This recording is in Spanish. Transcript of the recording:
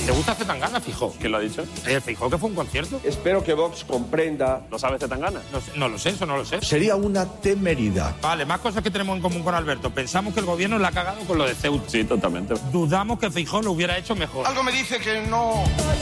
¿Te gusta Zetangana, Feijóo? ¿Quién lo ha dicho? Feijóo, que fue un concierto. Espero que Vox comprenda. ¿Lo sabe Zetangana? No lo sé, eso no lo sé. Sería una temeridad. Vale, más cosas que tenemos en común con Alberto. Pensamos que el gobierno le ha cagado con lo de Ceuta. Sí, totalmente. Dudamos que Feijóo lo hubiera hecho mejor. Algo me dice que no...